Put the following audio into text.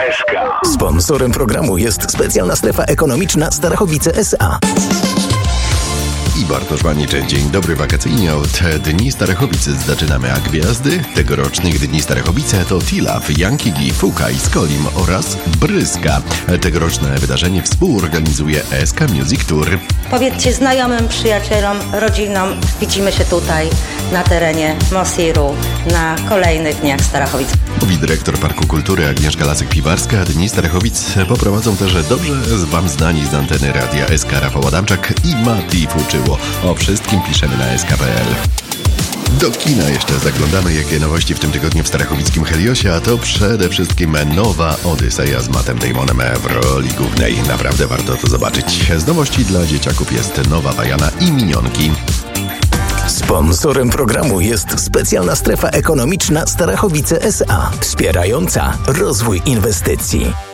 SK. Sponsorem programu jest specjalna strefa ekonomiczna Starachowice S.A. I Bartosz Waniczek. Dzień dobry. Wakacyjnie od Dni Starachowic zaczynamy, a gwiazdy tegorocznych Dni Starachowice to Tilaf, Yankee G, Fuka i Skolim oraz Bryska. Tegoroczne wydarzenie współorganizuje SK Music Tour. Powiedzcie znajomym, przyjacielom, rodzinom, widzimy się tutaj na terenie Mosiru na kolejnych Dniach Starachowic. Mówi dyrektor Parku Kultury Agnieszka Lasek-Piwarska. Dni Starachowic poprowadzą też dobrze wam znani z anteny radia SK Rafał Adamczak i Mati Fuczyło. O wszystkim piszemy na sk.pl. Do kina jeszcze zaglądamy, jakie nowości w tym tygodniu w starachowickim Heliosie, a to przede wszystkim nowa Odyseja z Mattem Damonem w roli głównej. Naprawdę warto to zobaczyć. Z nowości dla dzieciaków jest nowa Bajana i Minionki. Sponsorem programu jest specjalna strefa ekonomiczna Starachowice S.A. wspierająca rozwój inwestycji.